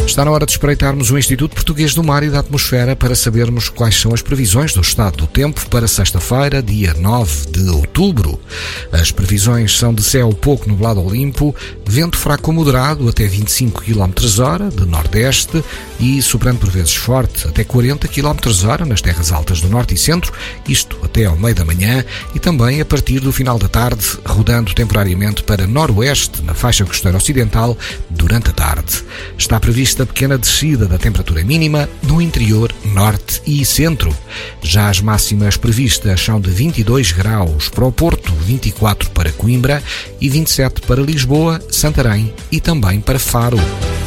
Está na hora de espreitarmos o Instituto Português do Mar e da Atmosfera para sabermos quais são as previsões do estado do tempo para sexta-feira, dia 9 de outubro. As previsões são de céu pouco nublado ou limpo, vento fraco ou moderado até 25 km/h de nordeste e soprando por vezes forte até 40 km/h nas terras altas do norte e centro, isto até ao meio da manhã, e também a partir do final da tarde, rodando temporariamente para noroeste na faixa costeira ocidental durante a tarde. Está prevista pequena descida da temperatura mínima no interior, norte e centro. Já as máximas previstas são de 22 graus para o Porto, 24 para Coimbra e 27 para Lisboa, Santarém e também para Faro.